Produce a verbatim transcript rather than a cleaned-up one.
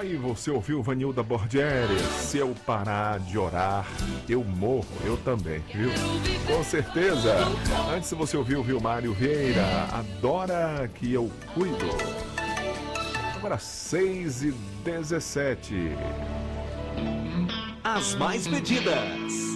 Aí você ouviu Vanilda Bordieri, se eu parar de orar, eu morro, eu também, viu? Com certeza. Antes você ouviu Vilmário Vieira, adora que eu cuido. Agora seis e dezessete. As mais pedidas,